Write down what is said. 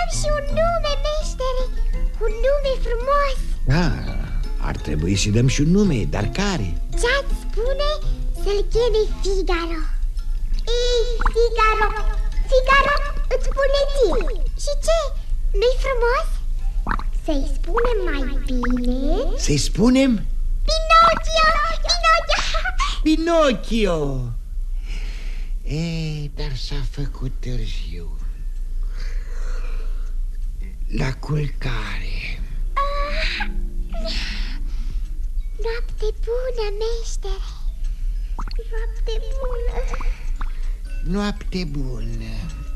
Am și un nume, meștere. Un nume frumos. Da, ar trebui să-i dăm și un nume, dar care? Ce-ați spune să-l cheme Figaro? Ei, Figaro, Figaro, îți spune ție. Și ce? Nu-i frumos? Să-i spunem mai bine? Să-i spunem? Pinocchio! Pinocchio! Pinocchio! Dar s-a făcut târziu. La culcare. Noapte bună, meștere. Noapte bună. Noapte bună.